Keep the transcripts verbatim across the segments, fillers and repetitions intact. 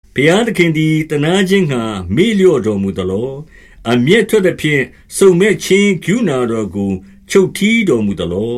ဘုရားသခင်သည်တနာခြင်းငှါမေ့လျော့တော်မူသလောအမျက်ထွက်သဖြင့်စုံမဲ့ခြင်းကရုဏာတော်ကိုချုပ်ထီးတော်မူသလော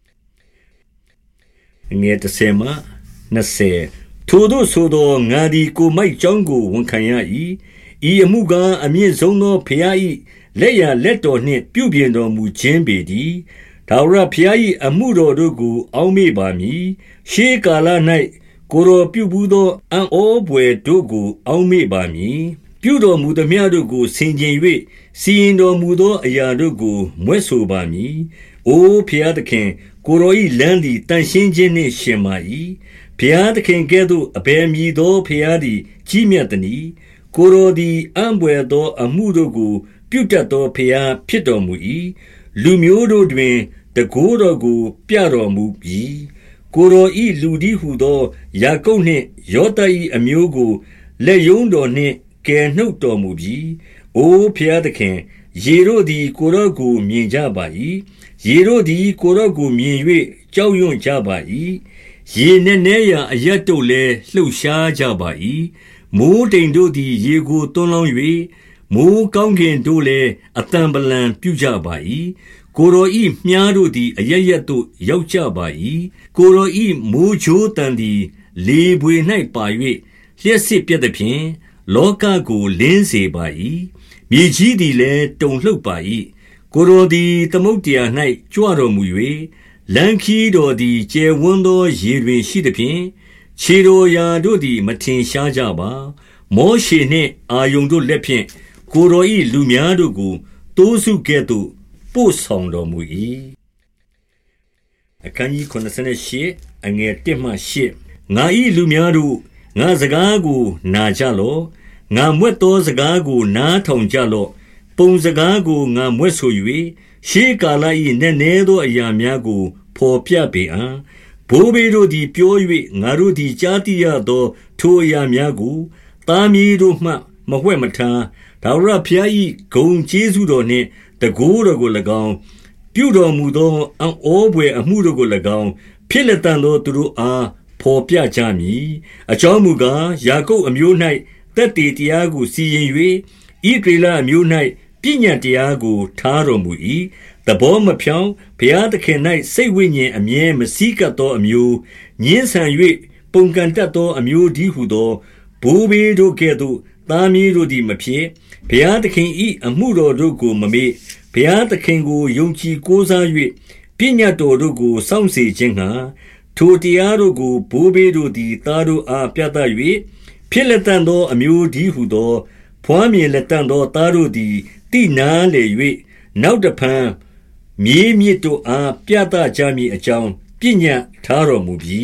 ငယ်တစ်ဆယ်မှနှစ်ဆယ်ထိုတို့ဆိုသောငါသည်ကိုမိုက်ကြောင်းကိုဝန်ခံရ၏ဤအမှုကားအမြင့်ဆုံးသောဘုရား၏လက်ရလက်တော်နှင့်ပြုပြင်တော်မူခြင်းပေတည်းဒါဝရဘုရား၏အမှုတော်တို့ကိုအောက်မေ့ပါမည်ရှေးကာလ၌ကိုယ်တော်ပြုဘူးသောအံ့ဩဘွယ်တို့ကိုအောက်မေ့ပါမည်ပြုတော်မူသမျှတို့ကိုဆင်ခြင်၍စီရင်တော်မူသောအရာတို့ကိုမွဲ့ဆိုပါမည်အိုဘုရားသခင်ကိုယ်တော်၏လမ်းသည်တန်ရှင်းခြင်းနှင့်ရှင်ပါ၏ဘုရားသခင်ကဲ့သို့အဘယ်မည်သောဘုရားသည်ကြီးမြတ်သနည်းကိုယ်တော်သည်အံ့ဘွယ်သောအမှုတို့ကိုပြုတတ်သောဘုရားဖြစ်တော်မူ၏လူမျိုးတို့တွင်တန်ခိုးတော်ကိုပြတော်မူပြီကိုယ်တော်၏လူသည်ဟုသောယာကုပ်နှင့်ယောသပ်၏အမျိုးကိုလက်ယုံတော်နှင့်ကယ်နှုတ်တော်မူပြီအိုဘုရားသခင်ယေတို့သည်ကိုယ်တော်ကိုမြင်ကြပါ၏ယေတို့သည်ကိုယ်တော်ကိုမြင်၍ကြောက်ရွံ့ကြပါ၏ရေနည်းနည်းရာအရတ်တို့လည်းလှုပ်ရှားကြပါ၏မိုးတိမ်တို့သည်ရေကိုသွန်းလောင်း၍မိုးကောင်းကင်တို့လည်းအတံပလံပြုကြပါ၏ကိုယ်တော်၏မြှားတို့သည်အရရက်သို့ရောက်ကြပါ၏ကိုယ်တော်၏မိုးချိုးတန်သည်လေပွေ၌ပါ၍လျှက်စစ်ပြတ်သဖြင့်လောကကိုလင်းစေပါ၏မြေကြီးသည်လည်းတုန်လှုပ်ပါ၏ကိုယ်တော်သည်သမုဒ္ဒရာ၌ကြွတော်မူ၍လမ်းခီးတော်သည်ကျယ်ဝန်းသောရေတွင်ရှိသဖြင့်ခြေတော်ရာတို့သည်မထင်ရှားကြပါမောရှေနှင့်အာယုန်တို့လက်ဖြင့်ကိုယ်တော်၏လူများတို့ကိုတိုးစုကဲ့သို့ပို့ဆောင်တော်မူ၏အခန်းကြီးခုနစ်ဆယ်ရှစ်အငယ်တစ်မှရှစ်ငါ၏လူများတို့ငါစကားကိုနာကြလော့ငါမွက်သောစကားကိုနားထောင်ကြလော့ပုံစကားကိုငါမွက်ဆို၍ရှေးကာလ၏နက်နဲသောအရာများကိုဖော်ပြပေအံ့ဘိုးဘေးတို့သည်ပြော၍ငါတို့သည်ကြားသိရသောထိုအရာများကိုသားမြေးတို့မှမဝှက်မထားဒါဝရဘုရား၏ဂုဏ်ကျေးဇူးတော်နှင့်တန်ခိုးတော်ကို၎င်းပြုတော်မူသောအံ့ဩဘွယ်အမှုတို့ကို၎င်းဖြစ်လက်တန်သောသူတို့အားဖော်ပြကြမည်အကြောင်းမူကားယာကုပ်အမျိုး၌သက်တည်တရားကိုစီရင်၍ဣသရေလအမျိုး၌ပညတ်တရားကိုထားတော်မူ၏သဘောမဖြောင်းဘုရားသခင်၌စိတ်ဝိညာဉ်အမြဲမစည်းကပ်သောအမျိုးညှင်းဆန်၍ပုန်ကန်တတ်သောအမျိုးဒီဟုသောဘိုးဘေးတို့ကဲ့သို့သားမြေးတို့သည်မဖြစ်ဘုရားသခင်၏အမှုတော်တို့ကိုမမေ့ဘုရားသခင်ကိုယုံကြည်ကိုးစား၍ပညတ်တော်တို့ကိုစောင့်စေခြင်းငှါထိုတရားတို့ကိုဘိုးဘေးတို့သည်သားတို့အားပြသ၍ဖြစ်လက်တန်သောအမျိုးဒီဟုသောဖွားမြင်လက်တန်သောသားတို့သည်တိနာလေ၍နောက်တဖန်မြေမြစ်တို့အားပြသကြမည်အကြောင်းပညတ်ထားတော်မူပြီ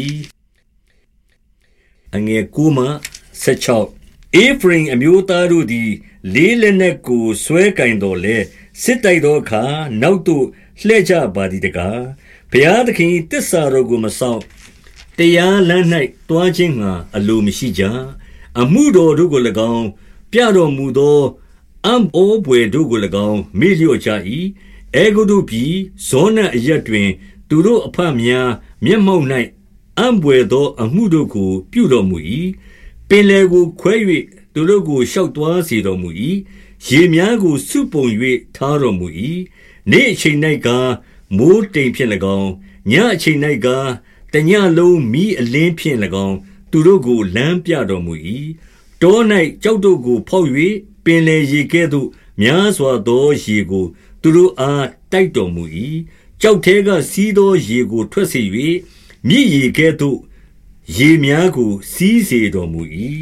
အငယ်ကိုမှဆက်ချောက်ဧဖရိမ်အမျိုးသားတို့သည်လေးလက်နက်ကိုဆွဲကင်တော်လဲစစ်တိုက်သောအခါနောက်သို့လှည့်ကြပါသည်တကားဘုရားသခင်တစ္ဆာတော်ကိုမဆောင်တရားလမ်း၌တွားခြင်းငှာအလိုမရှိကြအမှုတော်တို့ကို၎င်းပြတော်မူသောအံ့ဩဘွယ်တို့ကို၎င်းမေ့လျော့ကြ၏အေဂုတုပြည်ဇောနအရက်တွင်သူတို့အဖများမျက်မှောက်၌အံ့ဘွယ်သောအမှုတို့ကိုပြုတော်မူ၏ပင်လယ်ကိုခွဲ၍သူတို့ကိုရှောက်သွားစေတော်မူ၏ရေများကိုစုပုံ၍ထားတော်မူ၏နေ့အချိန်၌ကားမိုးတိမ်ဖြင့်၎င်းညအချိန်၌ကားတညလုံးမီးအလင်းဖြင့်၎င်းသူတို့ကိုလမ်းပြတော်မူ၏တော၌ကြောက်တို့ကိုဖောက်၍ပင်လယ်ရေကဲ့သို့များစွာသောရေကိုသူတို့အားတိုက်တော်မူ၏ကြောက်ထဲကစီးသောရေကိုထွက်စေ၍မြစ်ရေကဲ့သို့ရေများကိုစီးစေတော်မူ၏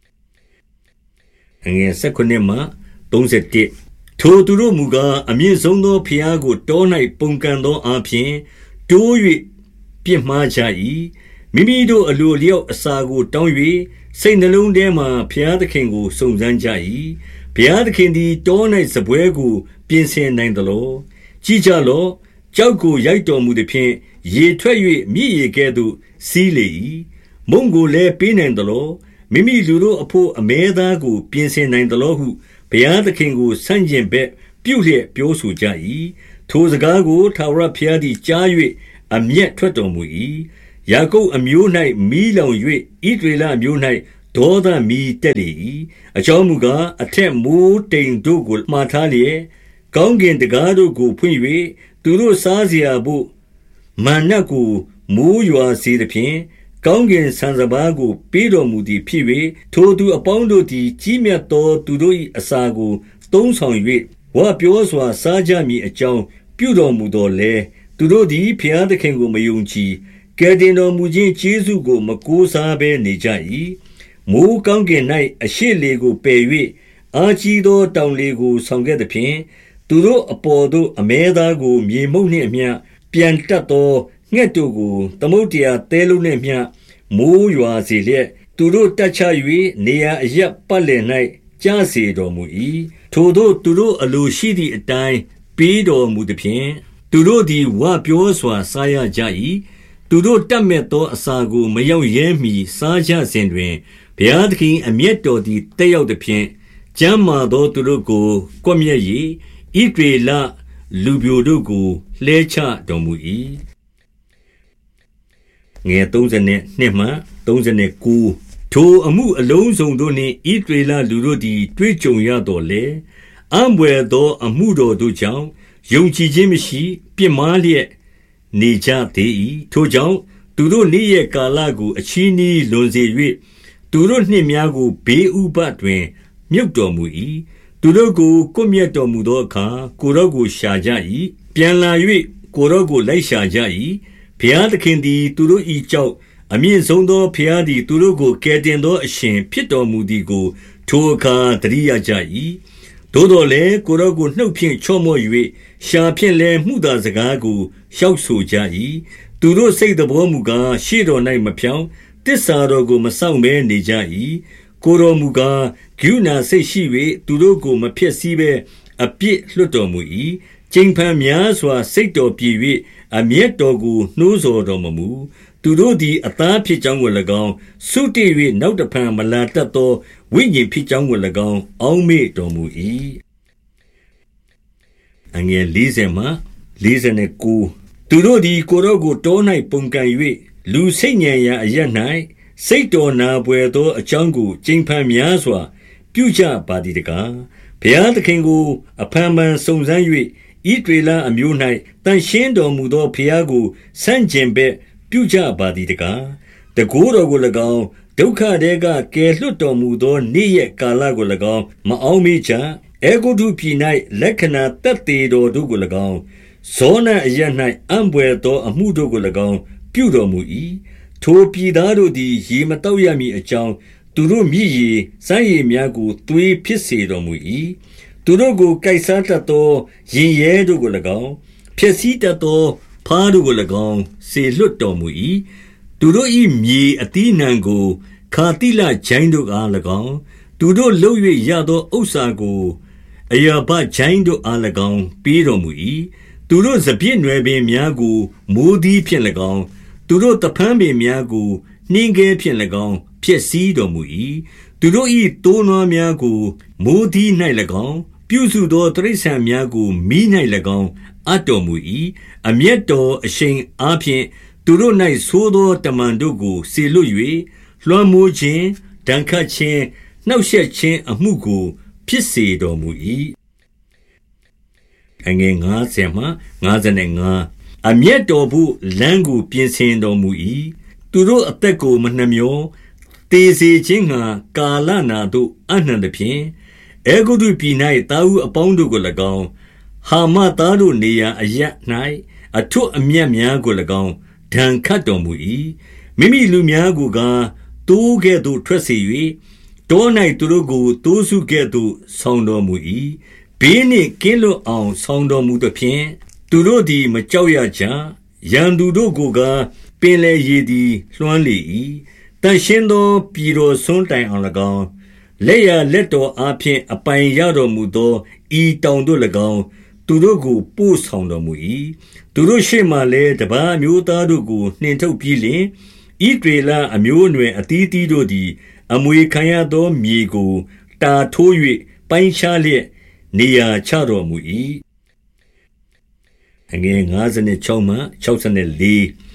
အငယ်၁၉မှ၃၁ထိုသူတို့မူကားအမြင့်ဆုံးသောဘုရားကိုတော၌ပုန်ကန်သောအပြင်တိုး၍ပြစ်မှားကြ၏မိမိတို့အလိုလျောက်အစာကိုတောင်း၍စိတ်နှလုံးထဲမှဘုရားသခင်ကိုစုံစမ်းကြ၏ဘုရားသခင်သည်တော၌စပွဲကိုပြင်ဆင်နိုင်သလောကြည့်ကြလော့ကြောက်ကိုရိုက်တော်မူသည်ဖြင့်ရေထွက်၍မြစ်ရေကဲ့သို့စီးလေ၏မုံကိုလည်းပေးနိုင်သလောမိမိလူတို့အဖို့အမဲသားကိုပြင်ဆင်နိုင်သလောဟုဘုရားသခင်ကိုဆန့်ကျင်ဘက်ပြုလျက်ပြောဆိုကြ၏ထိုစကားကိုထာဝရဘုရားသည်ကြား၍အမျက်ထွက်တော်မူ၏ယာကုပ်အမျိုး၌မီးလောင်၍ဣသရေလအမျိုး၌ဒေါသမီတက်လေ၏အကြောင်းမူကားအထက်မိုးတိမ်တို့ကိုမှားထားလျက်ကောင်းကင်တကားတို့ကိုဖွင့်၍သူတို့စားเสียဖို့မာနကိုမိုးရွာစေသဖြင့်ကောင်းကင်ဆံစပါးကိုပေးတော်မူသည်ဖြစ်၍ထိုသူအပေါင်းတို့သည်ကြီးမြတ်သောသူတို့၏အစာကိုသုံးဆောင်၍ဝါပြောစွာစားကြမည်အကြောင်းပြုတော်မူတော်လဲသူတို့သည်ဖျားသခင်ကိုမယုံကြည်ကယ်တင်တော်မူခြင်းကျေးဇူးကိုမကိုးစားဘဲနေကြ၏မိုးကောင်းကင်၌အရှိလေကိုပယ်၍အာကြီးသောတောင်လေကိုဆောင်ခဲ့သဖြင့်သူတို့အပေါ်သို့အမဲသားကိုမြေမှုန့်နှင့်အမျှပြန်တက်သောငှက်တို့ကိုသမုတ်တရားသဲလုံးနှင့်မျှမိုးရွာစေလျက်သူတို့တက်ချ၍နေရာအရပ်ပတ်လည်၌ကြားစေတော်မူ၏ထိုတို့သူတို့အလိုရှိသည့်အတိုင်းပေးတော်မူသည်ဖြင့်သူတို့သည်ဝပြောစွာစားရကြ၏သူတို့တတ်မဲ့သောအစာကိုမရောက်ရဲမီစားကြစဉ်တွင်ဘုရားသခင်အမျက်တော်သည်တက်ရောက်သည်ဖြင့်ကျမ်းမာသောသူတို့ကိုကွပ်မျက်၏ဣသရေလလူပြိုတို့ကိုလှဲချတော်မူ၏ငယ်သုံးဆယ်နှစ်မှသုံးဆယ်ကိုထိုအမှုအလုံးစုံတို့နှင့်ဣသရေလလူတို့သည်တွေ့ကြုံရတော်လေအံ့ဘွယ်သောအမှုတော်တို့ကြောင့်ယုံကြည်ခြင်းမရှိပြစ်မှားလျက်နေကြသေး၏ထိုကြောင့်သူတို့နေ့ရက်ကာလကိုအချီးနှီးလွန်စေ၍သူတို့နှင့်များကိုဘေးဥပတ်တွင်မြုပ်တော်မူ၏သူတို့ကိုကွပ်မျက်တော်မူသောအခါကိုယ်တော်ကိုရှာကြ၏ပြန်လာ၍ကိုယ်တော်ကိုလိုက်ရှာကြ၏ဘုရားသခင်သည်သူတို့၏ကြောက်အမြင့်ဆုံးသောဘုရားသည်သူတို့ကိုကယ်တင်သောအရှင်ဖြစ်တော်မူသည်ကိုထိုအခါသတိရကြ၏သို့တော်လည်းကိုယ်တော်ကိုနှုတ်ဖြင့်ချော့မော့၍ရှာဖြင့်လည်းမှုသာစကားကိုလျှောက်ဆိုကြ၏သူတို့စိတ်တော်မူကားရှေ့တော်၌မဖြောင့်တစ္ဆာတော်ကိုမဆောင်ဘဲနေကြ၏ကိုယ်တော်မူကားဂုဏစိတ်ရှိ၍သူတို့ကိုမဖျက်ဆီးဘဲအပြစ်လွတ်တော်မူ၏ကျိန်ဖန်များစွာစိတ်တော်ပြေ၍အမျက်တော်ကိုနှိုးဆော်တော်မမူသူတို့သည်အသားဖြစ်ကြောင်းကို၎င်းဆုတည်၍နောက်တဖန်မလာတတ်သောဝိညာဉ်ဖြစ်ကြောင်းကို၎င်းအောက်မေ့တော်မူ၏အငယ်လေးဆယ်မှလေးဆယ်ကိုသူတို့သည်ကိုယ်တော်ကိုတော၌ပုန်ကန်၍လူစိတ်ညံရာအရပ်၌စိတ်တော်နာပွေသောအကြောင်းကိုကျိန်ဖန်များစွာပြုကြပါသည်တကားဘုရားသခင်ကိုအဖန်ဖန်စုံစမ်း၍ဣသရေလအမျိုး၌တန်ရှင်းတော်မူသောဘုရားကိုဆန့်ကျင်ဘက်ပြုကြပါသည်တကားတကိုးတော်ကို၎င်းဒုက္ခတဲကကယ်လွတ်တော်မူသောနေ့ရက်ကာလကို၎င်းမအောင်မေ့ကြအေဂုတုပြည်၌လက္ခဏာသက်သေတော်တို့ကို၎င်းဇောနအရ၌အံ့ဘွယ်သောအမှုတို့ကို၎င်းပြုတော်မူ၏ထိုပြည်သားတို့သည်ရေမတောက်ရမည်အကြောင်းသူတို့မြည်ရည်စမ်းရည်များကိုသွေးဖြစ်စေတော်မူ၏သူတို့ကိုကိုက်စားတတ်သောရင်ရဲတို့ကို၎င်းဖျက်ဆီးတတ်သောဖားတို့ကို၎င်းစေလွတ်တော်မူ၏သူတို့၏မြေအသီးနှံကိုခါတိလဂျိုင်းတို့အား၎င်းသူတို့လှုပ်၍ရသောဥစ္စာကိုအရာဘဂျိုင်းတို့အား၎င်းပေးတော်မူ၏သူတို့စပြည့်နွယ်ပင်များကိုမိုးသီးဖြင့်၎င်းသူတို့တဖန်းပင်များကိုနှင်းကဲဖြင့်၎င်းဖျက်ဆီးတော်မူ၏သူတို့၏တိုးနွားများကိုမိုးသီး၌၎င်းပြုစုသောတိရစ္ဆာန်များကိုမိ၌၎င်းအပ်တော်မူ၏အမျက်တော်အရှိန်အားဖြင့်သူတို့၌ဆိုးသောတမန်တို့ကိုစေလွတ်၍လွှမ်းမိုးခြင်းဒဏ်ခတ်ခြင်းနှောက်ယှက်ခြင်းအမှုကိုဖြစ်စေတော်မူ၏အငယ်ငါးဆယ်မှငါးဆယ်ငါးအမျက်တော်ဘုလမ်းကိုပြင်ဆင်တော်မူ၏သူတို့အသက်ကိုမနှမျောတေစေခြင်းငှာကာလနာတို့အနှံသဖြင့်အေဂုတုပြည်၌တာဟုအပေါင်းတို့ကို၎င်းဟာမသားတို့နေရာအရ၌အထွတ်အမြတ်များကို၎င်းဒဏ်ခတ်တော်မူ၏မိမိလူများကိုကားတိုးကဲ့သို့ထွက်စေ၍တော၌သူတို့ကိုတိုးစုကဲ့သို့ဆောင်းတော်မူ၏ဘေးနှင့်ကင်းလွတ်အောင်ဆောင်းတော်မူသဖြင့်သူတို့သည်မကြောက်ရကြရန်သူတို့ကိုကားပင်လေရည်သည်လွှမ်းလေ၏တန်ရှင်းသောပြည်တော်ဆွန်းတိုင်အောင်၎င်းလက်ရလက်တော်အားဖြင့်အပိုင်ရတော်မူသောဤတောင်တို့၎င်းသူတို့ကိုပို့ဆောင်တော်မူ၏သူတို့ရှေ့မှလည်းတပါးမျိုးသားတို့ကိုနှင်ထုတ်ပြီးလျှင်ဣသရေလအမျိုးအနွယ်အသီးသီးတို့သည်အမွေခံရသောမြေကိုတာထိုး၍ပိုင်းခြားလျက်နေရာချတော်မူ၏အငယ်ငါးဆယ်ခြောက်မှခြောက်ဆယ်လေး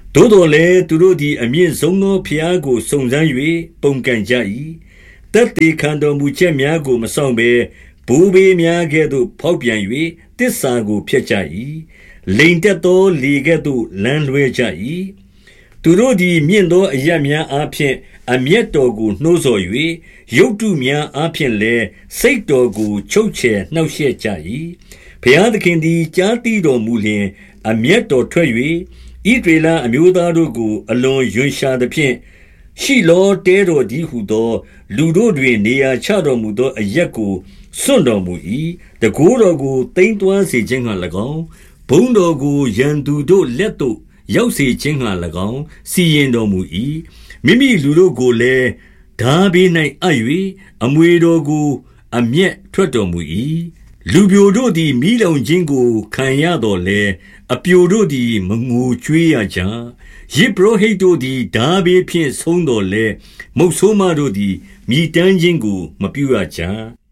သို့တော်လည်းသူတို့သည်အမြင့်ဆုံးသောဘုရားကိုစုံစမ်း၍ပုန်ကန်ကြ၏သက်သေခံတော်မူချက်များကိုမဆောင်ဘဲဘိုးဘေးများကဲ့သို့ဖောက်ပြန်၍တစ္ဆာကိုဖျက်ကြ၏လိန်တက်သောလေကဲ့သို့လမ်းလွဲကြ၏သူတို့သည်မြင့်သောအရပ်များအားဖြင့်အမျက်တော်ကိုနှိုးဆော်၍ရုပ်တုများအားဖြင့်လည်းစိတ်တော်ကိုချုပ်ချယ်နှောက်ယှက်ကြ၏ဘုရားသခင်သည်ကြားသိတော်မူလျှင်အမျက်တော်ထွက်၍ဣသရေလအမျိုးသားတို့ကိုအလွန်ရွံရှာသဖြင့်ရှိလောတဲတော်ဒီဟုသောလူတို့တွင်နေရာချတော်မူသောအရက်ကိုစွန့်တော်မူ၏တကိုးတော်ကိုတိမ်သွန်းစေခြင်းက၎င်းဘုံတော်ကိုရန်သူတို့လက်သို့ရောက်စေခြင်းက၎င်းစီရင်တော်မူ၏မိမိလူတို့ကိုလည်းဓာဘေး၌အပ်၍အမွေတော်ကိုအမျက်ထွက်တော်မူ၏လူပြိုတို့သည်မိလောင်ခြင်းကိုခံရတော်လဲအပြိုတို့သည်မငိုကြွေးရကြယေဘရဟိတ်တို့သည်ဓာဘေးဖြင့်ဆုံးတော်လဲမုတ်ဆိုးမတို့သည်မြည်တမ်းခြင်းကိုမပြုရကြ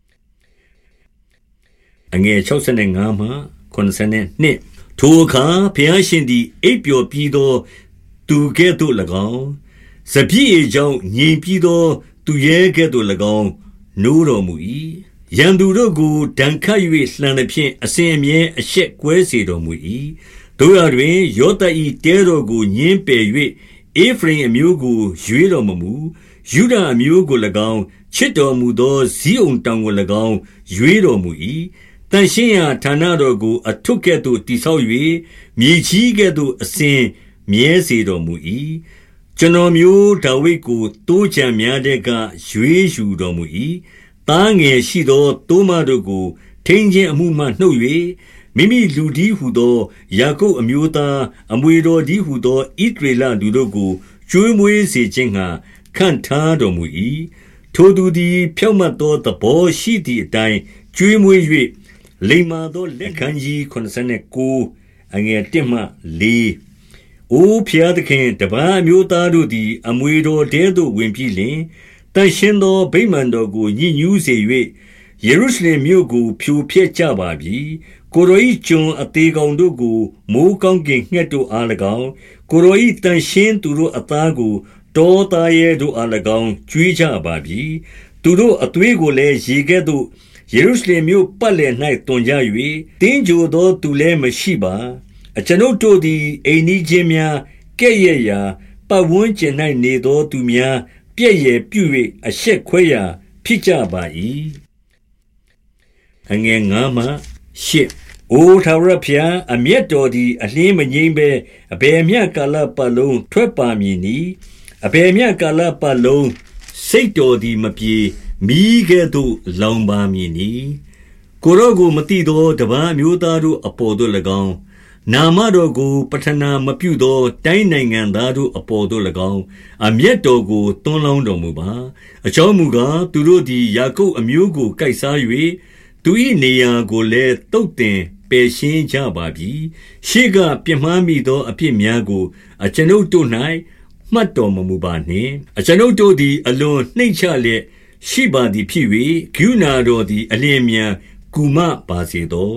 အငယ်၆၅မှ၇၂ထိုအခါဘုရားရှင်သည်အိပ်ပျော်ပြီးသောသူကဲ့သို့၎င်းစပြည့်အကြောင်းငြိမ်ပြီးသောသူရဲကဲ့သို့၎င်းနိုးတော်မူ၏ရန်သူတို့ကိုဒဏ်ခတ်၍လှန်သဖြင့်အစဉ်အမြဲအရှက်ကွဲစေတော်မူ၏တို့ရတွင်ယောသ၏တဲတော်ကိုညင်းပယ်၍အေဖရိမ်အမျိုးကိုရွေးတော်မမူယုဒအမျိုးကို၎င်းချစ်တော်မူသောဇီးုံတောင်ကို၎င်းရွေးတော်မူ၏တန်ရှင်းရာဌာနတော်ကိုအထွတ်ကဲ့သို့တိဆောက်၍မြေကြီးကဲ့သို့အစဉ်မြဲစေတော်မူ၏ကျွန်တော်မျိုးဒါဝိဒ်ကိုတိုးချံများတဲ့ကရွေးယူတော်မူ၏သားငယ်ရှိသောတိုးမတို့ကိုထိန်းခြင်းအမှုမှနှုတ်၍မိမိလူဒီဟုသောယာကုပ်အမျိုးသားအမွေတော်ဒီဟုသောဣသရေလလူတို့ကိုကျွေးမွေးစေခြင်းငှာခန့်ထားတော်မူ၏ထိုသူသည်ဖြောင့်မတ်သောသဘောရှိသည့်အတိုင်းကျွေးမွေး၍လိမ္မာသောလက်ခံကြီး၇၉အငယ်၁မှ၄အိုဖျားသခင်တပါးမျိုးသားတို့သည်အမွေတော်တဲသို့ဝင်ပြီးလျှင်တန်ရှင်းသောဗိမာန်တော်ကိုညှဉ်းညူးစေ၍ယေရုရှလင်မြို့ကိုဖြိုဖျက်ကြပါပြီကိုရောဤကျွန်အသေးကောင်တို့ကိုမိုးကောင်းကင်ငှက်တို့အား၎င်းကိုရောဤတန်ရှင်းသူတို့အသားကိုတောသားရဲတို့အား၎င်းကျွေးကြပါပြီသူတို့အသွေးကိုလည်းရေကဲ့သို့ယေရုရှလင်မြို့ပတ်လည်၌တွန်ကြ၍တင်းကြိုသောသူလည်းမရှိပါအကျွန်ုပ်တို့သည်အိမ်နီးချင်းများကဲ့ရဲ့ရာပတ်ဝန်းကျင်၌နေသောသူများပြည့်ရပြု၍အရှက်ခွဲရာဖြစ်ကြပါ၏အငယ်၅မှ၈အိုထာဝရဘုရားအမျက်တော်သည်အလင်းမငြိမ်းဘဲအဘယ်မျှကာလပတ်လုံးထွက်ပါမည်နည်းအဘယ်မျှကာလပတ်လုံးစိတ်တော်သည်မပြေမိကဲ့သို့လောင်ပါမည်နည်းကိုရောကိုမတိသောတပါးမျိုးသားတို့အပေါ်သို့၎င်းနာမတော်ကိုပထနာမပြုသောတိုင်းနိုင်ငံသားတို့အပေါ်သို့၎င်းအမျက်တော်ကိုတွန်းလောင်းတော်မူပါအကြောင်းမူကားသူတို့သည်ယာကုပ်အမျိုးကိုကိုက်စား၍သူ၏နေရာကိုလည်းတုတ်တင်ပယ်ရှင်းကြပါပြီရှေ့ကပြစ်မှားမိသောအဖြစ်များကိုအကျွန်ုပ်တို့၌မှတ်တော်မမူပါနှင့်အကျွန်ုပ်တို့သည်အလွန်နှိမ့်ချလျက်ရှိပါသည်ဖြစ်၍ကရုဏာတော်သည်အလျင်မြန်ကူမပါစေသော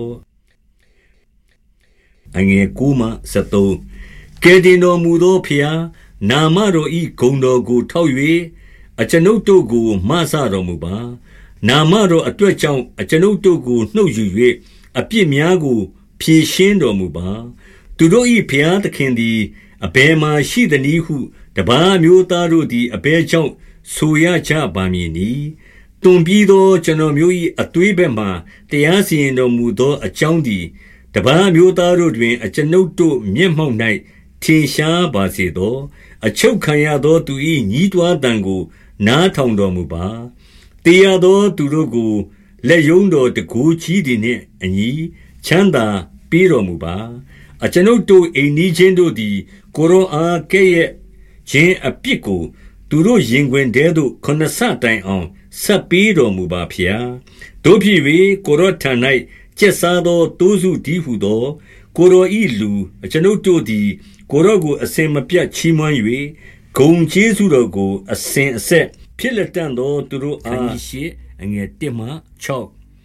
အငယ်၉မှ၁၃ကယ်တင်တော်မူသောဖျားနာမတော်ဤဂုဏ်တော်ကိုထောက်၍အကျွန်ုပ်တို့ကိုမဆတော်မူပါနာမတော်အတွက်ကြောင့်အကျွန်ုပ်တို့ကိုနှုတ်ယူ၍အပြစ်များကိုဖြေရှင်းတော်မူပါသူတို့၏ဖျားသခင်သည်အဘယ်မှာရှိသနည်းဟုတပါးမျိုးသားတို့သည်အဘယ်ကြောင့်ဆိုရကြပါမည်နည်းတွန်ပြီးသောကျွန်တော်မျိုး၏အသွေးဘက်မှတရားစီရင်တော်မူသောအကြောင်းသည်တပါးမျိုးသားတို့တွင်အကျွန်ုပ်တို့မျက်မှောက်၌ထင်ရှားပါစေသောအချုပ်ခံရသောသူ၏ညီးတွားတံကိုနားထောင်တော်မူပါတေရသောသူတို့ကိုလက်ယုံတော်တကူကြီးသည်နှင့်အညီချမ်းသာပေးတော်မူပါအကျွန်ုပ်တို့အိမ်နီးချင်းတို့သည်ကိုရောအားကဲ့ရဲ့ခြင်းအပြစ်ကိုသူတို့ရင်ခွင်တဲသို့ခုနှစ်ဆတိုင်အောင်ဆက်ပေးတော်မူပါဖျားတို့ဖြစ်၍ကိုရောထံ၌ကျက်စားသောတိုးစုတည်းဟုသောကိုရောဤလူအကျွန်ုပ်တို့သည်ကိုရောကိုအစင်မပြတ်ချီးမွမ်း၍ဂုံကျေးဇူးတော်ကိုအစဉ်အဆက်ဖြစ်လက်တန်သောသူတို့အားရှိအငယ်၁မှ၆တ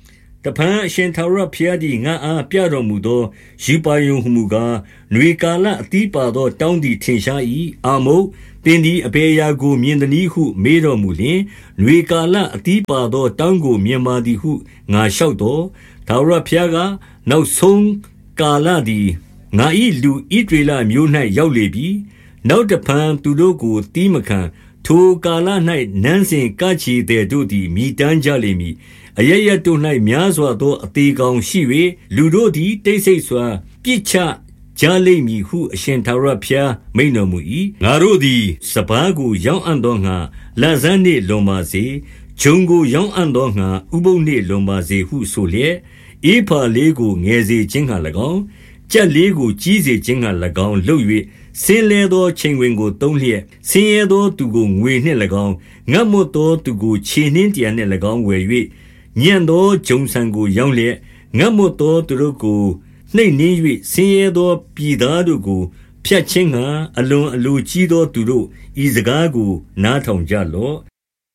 တဖန်အရှင်ထာဝရဘုရားသည်ငါအားပြတော်မူသောရူပါယုံဟုမူကား၊နွေကာလအသီးပါသောတောင်းသည်ထင်ရှား၏။အာမုတ်သင်သည်အဘယ်အရာကိုမြင်သနည်းဟုမေးတော်မူလျှင်၊နွေကာလအသီးပါသောတောင်းကိုမြင်ပါသည်ဟုငါလျှောက်သော်၊ထာဝရဘုရားကနောက်ဆုံးကာလသည်ငါ၏လူဣသရေလအမျိုး၌ရောက်လေပြီ။နောက်တဖန်သူတို့ကိုသီးမခံ။ထိုကာလ၌နန်းစဉ်ကချီသည်တို့သည်မြည်တမ်းကြလိမ့်မည်။အရပ်ရပ်တို့၌များစွာသောအသေးကောင်ရှိ၍လူတို့သည်တိတ်ဆိတ်စွာပြစ်ချကြလိမ့်မည်ဟုအရှင်ထာဝရဘုရားမိန့်တော်မူ၏။ငါတို့သည်စပါးကိုရောင်းအံ့သောငှါလဆန်းနှင့်လွန်ပါစေ။ဂျုံကိုရောင်းအံ့သောငှါဥပုသ်နှင့်လွန်ပါစေဟုဆိုလျက်၊ဧဖာလေးကိုငယ်စေခြင်းငှါ၎င်း၊ကြက်လေးကိုကြီးစေခြင်းငှါ၎င်းလုပ်၍ဆင်းလဲသောချိန်ဝင်ကိုသုံးလျက်ဆင်းရဲသောသူကိုငွေနှင့်၎င်း၊ငတ်မွတ်သောသူကိုခြေနှင်းတရံနှင့်၎င်းဝယ်၍ညံ့သောဂျုံဆန်ကိုရောင်းလျက်ငတ်မွတ်သောသူတို့ကိုနှိပ်နင်း၍ဆင်းရဲသောပြည်သားတို့ကိုဖြတ်ခြင်းငှါအလွန်အလိုကြီးသောသူတို့ဤစကားကိုနားထောင်ကြလော့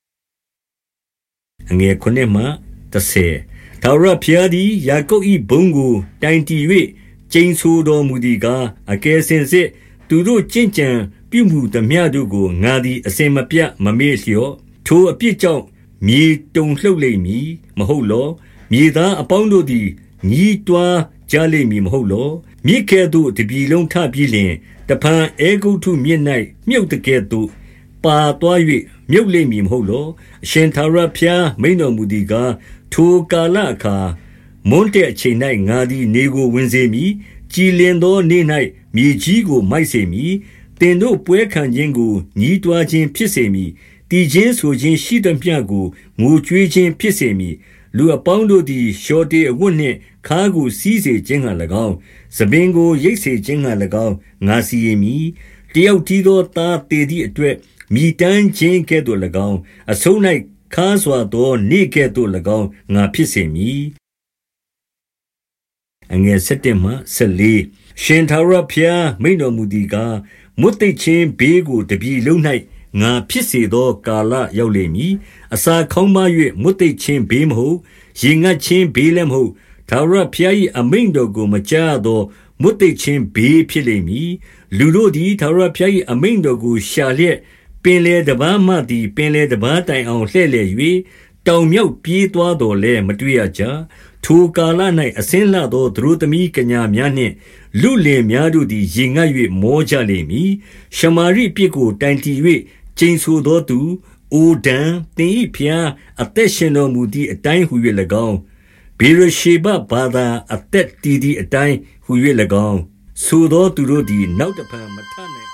။အငယ်ခုနှစ်မှတစ်ဆယ်ထာဝရဘုရားသည်ယာကုပ်၏ဘုန်းကိုတိုင်တည်၍ကျိန်ဆိုတော်မူသည်ကား၊အကယ်စင်စစ်သူတို့ကျင့်ကြံပြုမှုသမျှတို့ကိုငါသည်အစဉ်မပြတ်မမေ့လျော့။ထိုအပြစ်ကြောင့်မြေတုန်လှုပ်လိမ့်မည်မဟုတ်လော။မြေသားအပေါင်းတို့သည်ညည်းတွားကြလိမ့်မည်မဟုတ်လော။မြစ်ကဲ့သို့တပြည်လုံးထပြီးလျှင်တဖန်အဲဂုတ္တုမြစ်၌မြုပ်သကဲ့သို့ပါသွား၍မြုပ်လိမ့်မည်မဟုတ်လော။အရှင်ထာဝရဘုရားမိန့်တော်မူသည်ကား၊ထိုကာလအခါမွန်းတည့်အချိန်၌ငါသည်နေကိုဝင်စေမည်။ကြည်လင်သောနေ့၌မြေကြီးကိုမိုက်စေမည်။သင်တို့ပွဲခံခြင်းကိုညည်းတွားခြင်းဖြစ်စေမည်။သီချင်းဆိုခြင်းရှိသမျှကိုငိုကြွေးခြင်းဖြစ်စေမည်။လူအပေါင်းတို့သည်လျှော်တေအဝတ်နှင့်ခါးကိုစီးစေခြင်းငှါ၎င်း၊ဆံပင်ကိုရိတ်စေခြင်းငှါ၎င်းငါစီရင်မည်။တယောက်တည်းသောသားသေသည့်အတွက်မြည်တမ်းခြင်းကဲ့သို့၎င်း၊အဆုံး၌ခါးစွာသောနေ့ကဲ့သို့၎င်းငါဖြစ်စေမည်။အငယ်၁၁မှ၁၄ရှင်ထာဝရဘုရားမိန့်တော်မူသည်ကား၊မွတ်သိပ်ခြင်းဘေးကိုတပြည်လုံး၌ငါဖြစ်စေသောကာလရောက်လိမ့်မည်။အစာခေါင်းပါး၍မွတ်သိပ်ခြင်းဘေးမဟုတ်။ရေငတ်ခြင်းဘေးလည်းမဟုတ်။ထာဝရဘုရား၏အမိန့်တော်ကိုမကြားသောမွတ်သိပ်ခြင်းဘေးဖြစ်လိမ့်မည်။လူတို့သည်ထာဝရဘုရား၏အမိန့်တော်ကိုရှာလျက်ပင်လယ်တပါးမှသည်ပင်လယ်တပါးတိုင်အောင်လှည့်လည်၍တောင်မြောက်ပြေးသွားတော်လဲမတွေ့ရကြ။ထိုကာလ၌အစင်းလှသောသတို့သမီးကညာများနှင့်လူလင်များတို့သည်ရေငတ်၍မောကြလိမ့်မည်။ရှမာရိပြစ်ကိုတိုင်တည်၍ကျိန်ဆိုသောသူ၊အိုဒန်သင်၏ဘုရားအသက်ရှင်တော်မူသည့်အတိုင်းဟူ၍၎င်း၊ဗေရရှေဘဘာသာအသက်တည်သည့်အတိုင်းဟူ၍၎င်းဆိုသောသူတို့သည်နောက်တဖန်မထနိုင်